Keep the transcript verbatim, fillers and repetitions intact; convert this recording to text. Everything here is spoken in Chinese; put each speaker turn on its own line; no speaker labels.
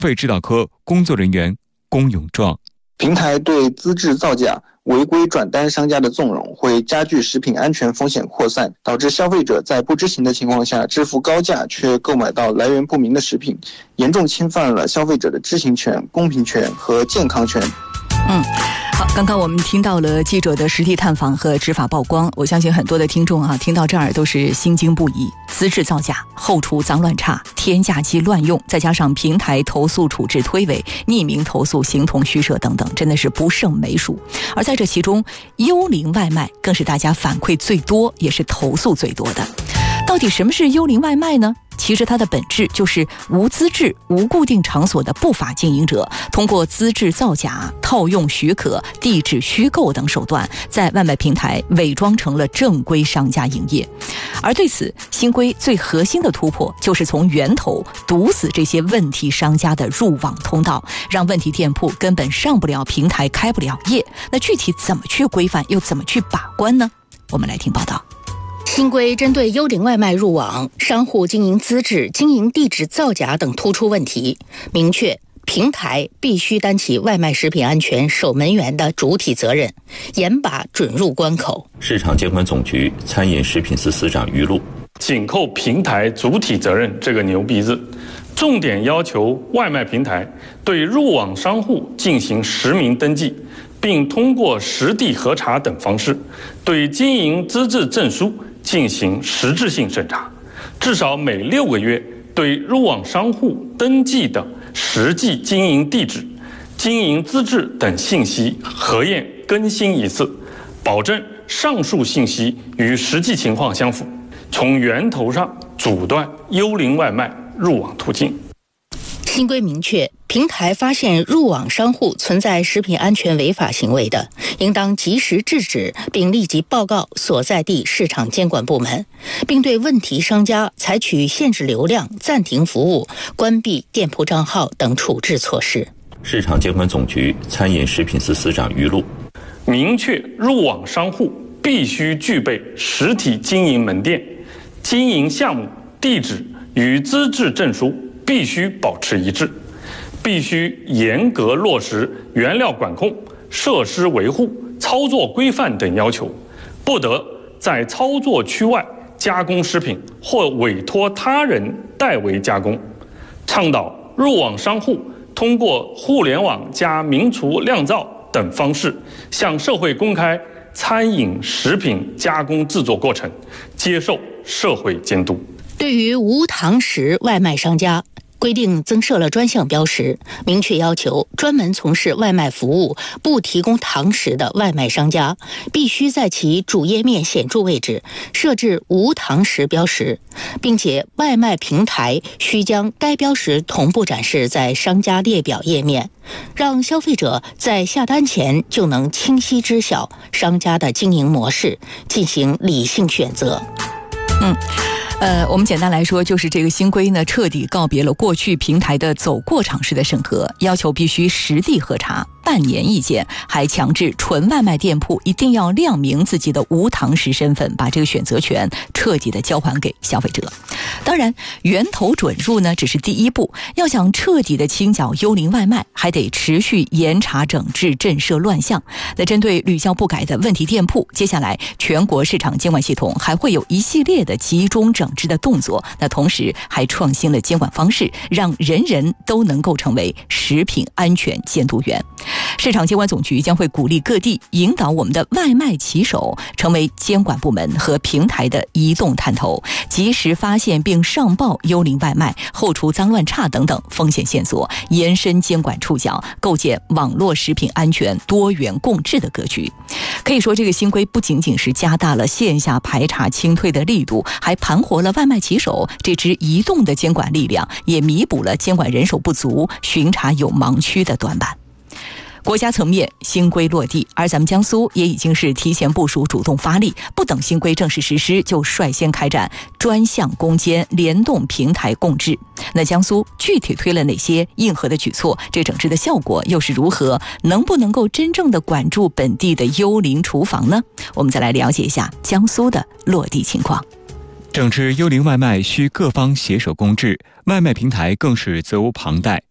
费指导科工作人员龚永壮。
平台对资质造假、违规转单商家的纵容，会加剧食品安全风险扩散，导致消费者在不知情的情况下支付高价却购买到来源不明的食品，严重侵犯了消费者的知情权、公平权和健康权。
嗯，好，刚刚我们听到了记者的实地探访和执法曝光，我相信很多的听众啊，听到这儿都是心惊不已。资质造假、后厨脏乱差、添加剂乱用，再加上平台投诉处置推诿、匿名投诉形同虚设等等，真的是不胜枚数。而在这其中，幽灵外卖更是大家反馈最多，也是投诉最多的。到底什么是幽灵外卖呢？其实它的本质就是无资质、无固定场所的不法经营者，通过资质造假、套用许可、地址虚构等手段，在外卖平台伪装成了正规商家营业。而对此，新规最核心的突破就是从源头堵死这些问题商家的入网通道，让问题店铺根本上不了平台，开不了业。那具体怎么去规范，又怎么去把关呢？我们来听报道。
新规针对幽灵外卖入网、商户经营资质、经营地址造假等突出问题，明确平台必须担起外卖食品安全守门员的主体责任，严把准入关口。
市场监管总局餐饮食品司司长于路
紧扣平台主体责任这个牛逼字，重点要求外卖平台对入网商户进行实名登记，并通过实地核查等方式，对经营资质证书进行实质性审查，至少每六个月对入网商户登记的实际经营地址、经营资质等信息核验更新一次，保证上述信息与实际情况相符，从源头上阻断幽灵外卖入网途径。
新规明确，平台发现入网商户存在食品安全违法行为的，应当及时制止，并立即报告所在地市场监管部门，并对问题商家采取限制流量、暂停服务、关闭店铺账号等处置措施。
市场监管总局餐饮食品司司长于路
明确入网商户必须具备实体经营门店，经营项目、地址与资质证书必须保持一致，必须严格落实原料管控、设施维护、操作规范等要求，不得在操作区外加工食品或委托他人代为加工。倡导入网商户通过互联网加名厨酿造等方式，向社会公开餐饮食品加工制作过程，接受社会监督。
对于无堂食外卖商家，规定增设了专项标识，明确要求专门从事外卖服务不提供堂食的外卖商家，必须在其主页面显著位置设置无堂食标识，并且外卖平台需将该标识同步展示在商家列表页面，让消费者在下单前就能清晰知晓商家的经营模式，进行理性选择。
嗯。呃，我们简单来说，就是这个新规呢，彻底告别了过去平台的走过场式的审核，要求必须实地核查、半年意见，还强制纯外卖店铺一定要亮明自己的无堂食身份，把这个选择权彻底的交还给消费者。当然，源头准入呢只是第一步，要想彻底的清剿幽灵外卖，还得持续严查整治、震慑乱象。那针对屡教不改的问题店铺，接下来全国市场监管系统还会有一系列的集中整治的动作，那同时还创新了监管方式，让人人都能够成为食品安全监督员。市场监管总局将会鼓励各地引导我们的外卖骑手成为监管部门和平台的移动探头，及时发现并上报幽灵外卖、后厨脏乱差等等风险线索，延伸监管触角，构建网络食品安全多元共治的格局。可以说，这个新规不仅仅是加大了线下排查清退的力度，还盘活了外卖骑手这支移动的监管力量，也弥补了监管人手不足、巡查有盲区的短板。国家层面新规落地，而咱们江苏也已经是提前部署、主动发力，不等新规正式实施，就率先开展专项攻坚、联动平台共治。那江苏具体推了哪些硬核的举措？这整治的效果又是如何？能不能够真正的管住本地的幽灵厨房呢？我们再来了解一下江苏的落地情况。
整治幽灵外卖需各方携手共治，外卖平台更是责无旁贷。